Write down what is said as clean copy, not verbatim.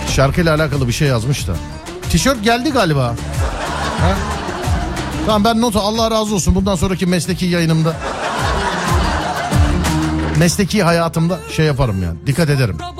Şarkıyla alakalı bir şey yazmış da. Tişört geldi galiba. Ha? Tamam, ben nota, Allah razı olsun, bundan sonraki mesleki yayınımda, mesleki hayatımda şey yaparım yani, dikkat ederim.